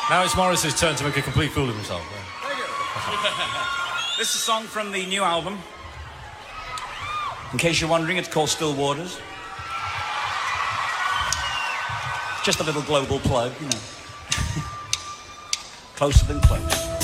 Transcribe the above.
Now it's Morris's turn to make a complete fool of himself. Thank you. This is a song from the new album. In case you're wondering, it's called Still Waters. Just a little global plug, you know. Closer than close.